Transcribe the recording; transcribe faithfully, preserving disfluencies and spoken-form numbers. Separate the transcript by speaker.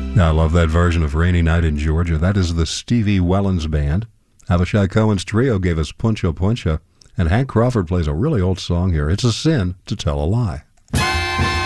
Speaker 1: I love that version of Rainy Night in Georgia. That is the Stevie Wellens Band. Abishai Cohen's trio gave us Puncha Puncha, and Hank Crawford plays a really old song here. It's a sin to tell a lie.